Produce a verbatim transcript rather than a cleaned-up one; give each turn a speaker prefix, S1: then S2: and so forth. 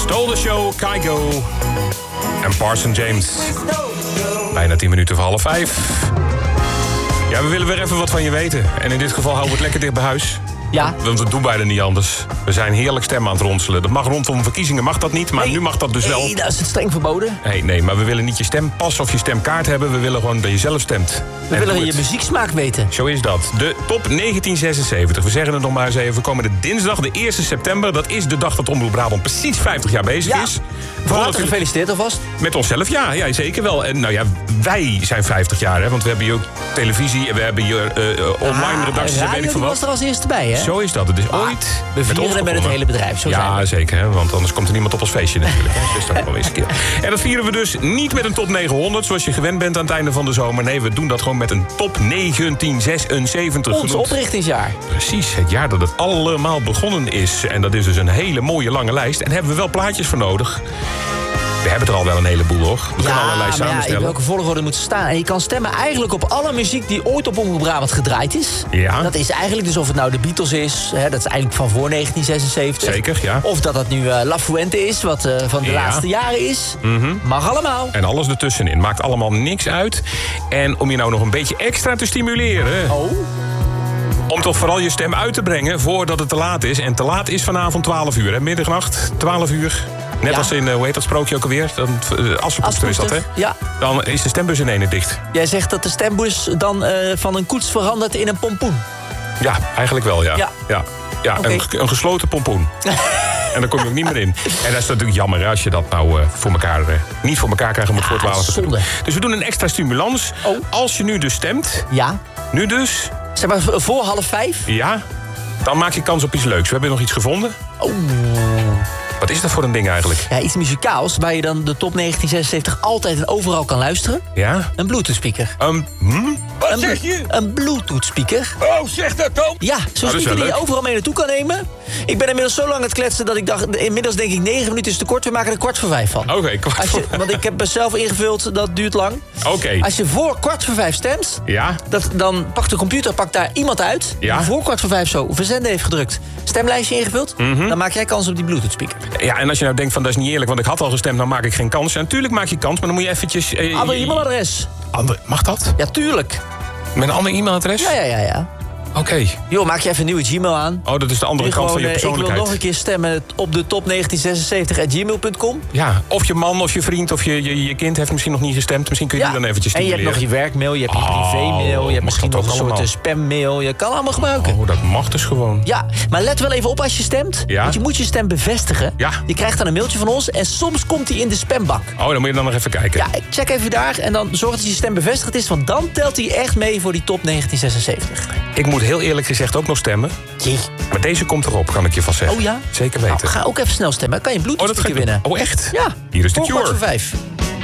S1: Stole the Show, Kygo en Parson James. Bijna tien minuten voor half vijf. Ja, we willen weer even wat van je weten. En in dit geval houden we het lekker dicht bij huis.
S2: Ja.
S1: Want we doen bijna niet anders. We zijn heerlijk stemmen aan het ronselen. Dat mag rondom verkiezingen, mag dat niet. Maar
S2: nee,
S1: nu mag dat dus wel.
S2: Nee, dat is het streng verboden.
S1: Nee, nee, maar we willen niet je stempas of je stemkaart hebben. We willen gewoon dat je zelf stemt.
S2: We
S1: en
S2: willen je muzieksmaak weten.
S1: Zo is dat. De top negentien zesenzeventig. We zeggen het nog maar eens even. Komende dinsdag, de eerste september. Dat is de dag dat Omroep Brabant precies vijftig jaar bezig
S2: ja.
S1: is.
S2: Van harte gefeliciteerd alvast.
S1: Met onszelf, ja, ja, zeker wel. En nou ja, wij zijn vijftig jaar, hè. Want we hebben hier ook televisie en we hebben hier uh, online
S2: ah,
S1: redacties en weet ik veel wat.
S2: was er als eerste bij, hè?
S1: Zo is dat. Het is
S2: ah,
S1: ooit
S2: we vieren met, met het hele bedrijf, zo
S1: ja,
S2: zijn we.
S1: Zeker, hè, want anders komt er niemand op ons feestje natuurlijk. Hè. Dus dat wel eens een keer. En dat vieren we dus niet met een top negenhonderd, zoals je gewend bent aan het einde van de zomer. Nee, we doen dat gewoon met een top negentien zesenzeventig.
S2: Ons genoemd. Oprichtingsjaar.
S1: Precies, het jaar dat het allemaal begonnen is. En dat is dus een hele mooie lange lijst. En daar hebben we wel plaatjes voor nodig. We hebben er al wel een heleboel, hoor. We
S2: ja,
S1: kunnen allerlei samenstellen.
S2: Ja, in welke volgorde moet staan. En je kan stemmen eigenlijk op alle muziek die ooit op Omroep Brabant gedraaid is.
S1: Ja.
S2: Dat is eigenlijk dus of het nou de Beatles is. Hè, dat is eigenlijk van voor negentien zesenzeventig.
S1: Zeker, ja.
S2: Of dat dat nu uh, La Fuente is, wat uh, van de ja. laatste jaren is.
S1: Mm-hmm.
S2: Mag allemaal.
S1: En alles ertussenin. Maakt allemaal niks uit. En om je nou nog een beetje extra te stimuleren...
S2: Oh.
S1: Om toch vooral je stem uit te brengen voordat het te laat is. En te laat is vanavond twaalf uur, hè? Middernacht, twaalf uur. Net ja. als in, uh, hoe heet dat sprookje ook alweer? Dan, uh, Assenpoester is dat, hè?
S2: Ja.
S1: Dan is de stembus in ene dicht.
S2: Jij zegt dat de stembus dan uh, van een koets verandert in een pompoen.
S1: Ja, eigenlijk wel, ja.
S2: Ja,
S1: ja. ja okay. een, een gesloten pompoen. En dan kom je ook niet meer in. En dat is natuurlijk jammer hè, als je dat nou uh, voor elkaar, uh, niet voor elkaar krijgt om het ja, voor twaalf te doen. Dus we doen een extra stimulans. Oh. Als je nu dus stemt.
S2: Ja.
S1: Nu dus.
S2: Zeg maar voor half vijf?
S1: Ja. Dan maak je kans op iets leuks. We hebben nog iets gevonden.
S2: Oh.
S1: Wat is dat voor een ding eigenlijk?
S2: Ja, iets muzikaals waar je dan de top negentien zesenzeventig altijd en overal kan luisteren.
S1: Ja?
S2: Een Bluetooth speaker.
S1: Um, hm?
S3: Wat
S2: een,
S3: zeg je?
S2: Een Bluetooth speaker.
S3: Oh, zeg dat dan.
S2: Ja, zo'n
S1: oh,
S2: speaker die je overal mee naartoe kan nemen. Ik ben inmiddels zo lang aan het kletsen dat ik dacht... Inmiddels denk ik negen minuten is te kort. We maken er kwart voor vijf van.
S1: Oké, okay, kwart voor
S2: vijf. Want ik heb mezelf ingevuld, dat duurt lang.
S1: Oké. Okay.
S2: Als je voor kwart voor vijf stemt...
S1: Ja?
S2: Dat, dan pakt de computer pakt daar iemand uit...
S1: Ja?
S2: die voor kwart voor vijf zo verzenden heeft gedrukt. Stemlijstje ingevuld.
S1: Mm-hmm.
S2: Dan maak jij kans op die Bluetooth speaker.
S1: Ja, en als je nou denkt van dat is niet eerlijk... want ik had al gestemd, dan maak ik geen kans. Ja, natuurlijk maak je kans, maar dan moet je eventjes... Eh,
S2: ander e-mailadres.
S1: Ander, mag dat?
S2: Ja, tuurlijk.
S1: Met een ander e-mailadres?
S2: Ja, ja, ja, ja.
S1: Oké. Okay.
S2: Joh, maak je even een nieuwe Gmail aan.
S1: Oh, dat is de andere kant
S2: gewoon,
S1: van je persoonlijkheid.
S2: Ik wil nog een keer stemmen op de top negentien zesenzeventig at gmail punt com.
S1: Ja, of je man of je vriend of je, je, je kind heeft misschien nog niet gestemd. Misschien kun je
S2: ja.
S1: die dan eventjes stimuleren.
S2: En je hebt nog je werkmail, je hebt je
S1: oh,
S2: privémail... je hebt misschien nog een
S1: allemaal?
S2: soort spammail. Je kan allemaal gebruiken.
S1: Oh, dat mag dus gewoon.
S2: Ja, maar let wel even op als je stemt.
S1: Ja?
S2: Want je moet je stem bevestigen.
S1: Ja.
S2: Je krijgt dan een mailtje van ons en soms komt die in de spambak.
S1: Oh, dan moet je dan nog even kijken.
S2: Ja, check even daar en dan zorg dat je stem bevestigd is... want dan telt hij echt mee voor die top negentien zesenzeventig.
S1: Ik moet heel eerlijk gezegd ook nog stemmen.
S2: Jee.
S1: Maar deze komt erop, kan ik je vast zeggen.
S2: Oh ja?
S1: Zeker weten.
S2: Nou, ga ook even snel stemmen. Kan je een Bluetooth
S1: oh, dat
S2: winnen.
S1: Oh, echt?
S2: Ja.
S1: Hier is de
S2: voor
S1: Cure.
S2: kwart voor vijf.